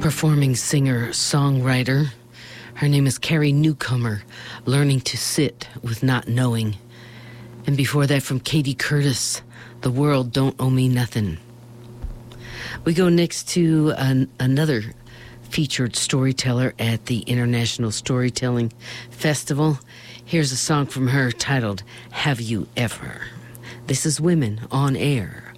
performing singer, songwriter. Her name is Carrie Newcomer, Learning to Sit with Not Knowing. And before that, from Katie Curtis, The World Don't Owe Me Nothing. We go next to another featured storyteller at the International Storytelling Festival. Here's a song from her titled, Have You Ever? This is Women on Air.